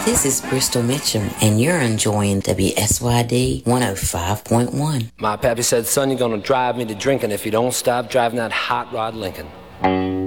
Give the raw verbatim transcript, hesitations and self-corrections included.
This is Bristol Mitchum, and you're enjoying W S Y D one oh five point one. My pappy said, son, you're gonna drive me to drinking if you don't stop driving that hot rod Lincoln.